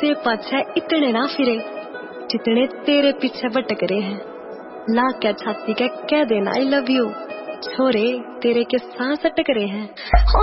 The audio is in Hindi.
से पाछे इतने ना फिरे जितने तेरे पीछे भटक रहे हैं। ला क्या छाती के कह देना आई लव यू, छोरे तेरे के सांस अटक रहे हैं।